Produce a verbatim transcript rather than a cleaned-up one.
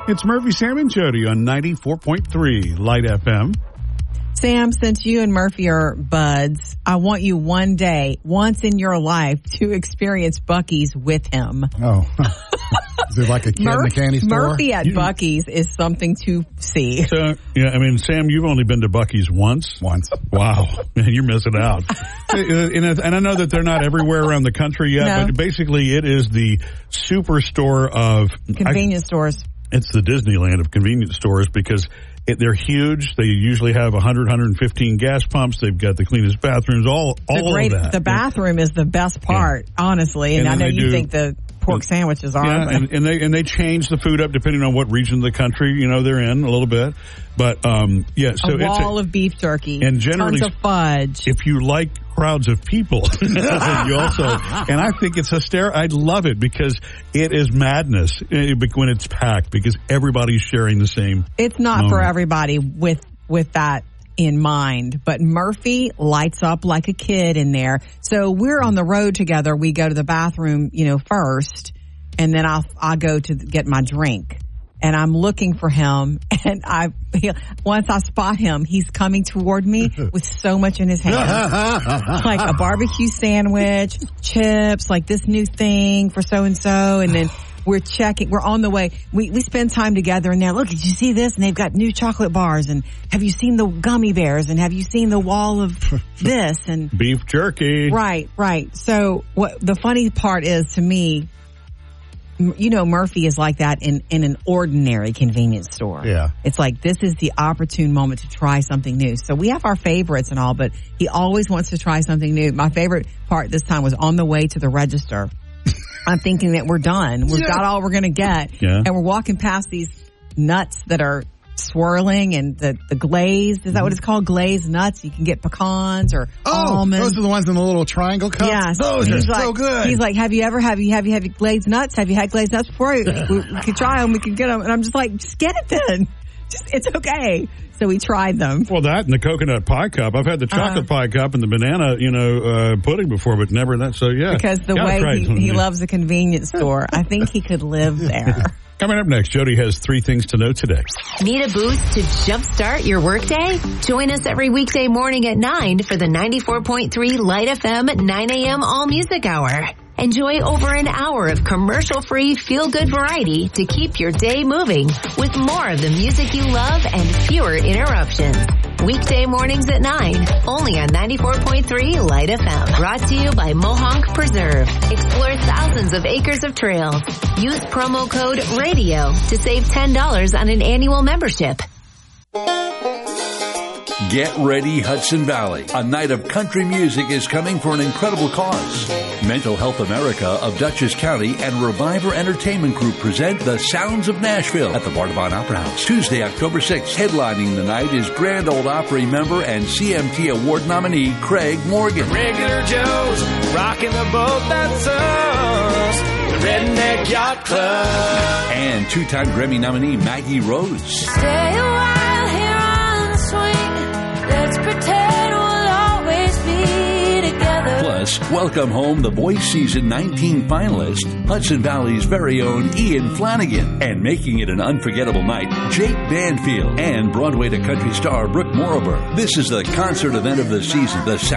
It's Murphy, Sam, and Jody on ninety-four point three Light F M. Sam, since you and Murphy are buds, I want you one day, once in your life, to experience Buc-ee's with him. Oh. Is it like a kid Murph, in the candy store? Murphy at You- Buc-ee's is something to see. So, yeah, I mean, Sam, you've only been to Buc-ee's once. Once. Wow. Man, you're missing out. and, and I know that they're not everywhere around the country yet, No. but basically it is the superstore of... Convenience I, stores. It's the Disneyland of convenience stores because it, they're huge. They usually have one hundred, one hundred fifteen gas pumps. They've got the cleanest bathrooms, all, all The, great, of that. the bathroom is the best part, yeah. honestly. And, And I know then they you do- think the pork sandwiches are. Yeah, but- and, and they and they change the food up depending on what region of the country, you know, they're in a little bit. But, um, yeah, so a it's wall a, of beef jerky. and generally, tons of fudge. if you like crowds of people, then you also, and I think it's hysterical. I love it because it is madness eh, when it's packed because everybody's sharing the same. It's not moment. for everybody with with that in mind, but Murphy lights up like a kid in there. So we're on the road together. We go to the bathroom, you know, first, and then I'll I go to get my drink. And I'm looking for him, and I he, once I spot him, he's coming toward me with so much in his hand, like a barbecue sandwich, chips, like this new thing for so and so, and then we're checking. We're on the way. We we spend time together, and now look, did you see this? And they've got new chocolate bars, and have you seen the gummy bears? And have you seen the wall of this? And Beef jerky. right, right. So what the funny part is to me. You know, Murphy is like that in, in an ordinary convenience store. Yeah. It's like, this is the opportune moment to try something new. So we have our favorites and all, but he always wants to try something new. My favorite part this time was on the way to the register. I'm thinking that we're done. We've Yeah. got all we're going to get. Yeah. And we're walking past these nuts that are swirling and the, the glazed, is that what it's called? Glazed nuts. You can get pecans or Oh, almonds. those are the ones in the little triangle cups? Yes. Those are He's so like- good. He's like, have you ever, have you, have you had glazed nuts? Have you had glazed nuts before? We, we could try them. We could get them. And I'm just like, just get it then. Just, it's okay. So we tried them. Well, that and the coconut pie cup. I've had the chocolate Uh, pie cup and the banana, you know, uh, pudding before, but never that. So, yeah. Because the Gotta try way he, something he new. loves a convenience store, I think he could live there. Coming up next, Jody has three things to know today. Need a boost to jumpstart your workday? Join us every weekday morning at nine for the ninety-four point three Light F M nine a.m. All Music Hour. Enjoy over an hour of commercial-free feel-good variety to keep your day moving with more of the music you love and fewer interruptions. Weekday mornings at nine, only on ninety-four point three Light F M. Brought to you by Mohonk Preserve. Explore thousands of acres of trails. Use promo code RADIO to save ten dollars on an annual membership. Get ready, Hudson Valley. A night of country music is coming for an incredible cause. Mental Health America of Dutchess County and Reviver Entertainment Group present The Sounds of Nashville at the Bardavon Opera House. Tuesday, October sixth. Headlining the night is Grand Ole Opry member and C M T Award nominee Craig Morgan. Regular Joe's rocking the boat that's us, the Redneck Yacht Club. And two-time Grammy nominee Maggie Rose. Stay a while here on the swing. Let's pretend we'll always be together. Plus, welcome home the Voice Season nineteen finalist, Hudson Valley's very own Ian Flanagan. And making it an unforgettable night, Jake Banfield and Broadway to country star Brooke Morober. This is the concert event of the season, the